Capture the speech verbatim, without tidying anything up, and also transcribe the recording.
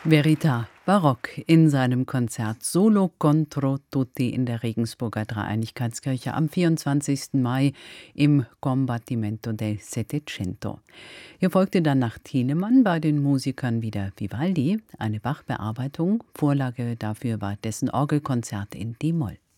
Verita Barock in seinem Konzert Solo contro tutti in der Regensburger Dreieinigkeitskirche am vierundzwanzigsten Mai im Combattimento del Settecento. Hier folgte dann nach Thielemann bei den Musikern wieder Vivaldi, eine Bach-Bearbeitung. Vorlage dafür war dessen Orgelkonzert in d-Moll.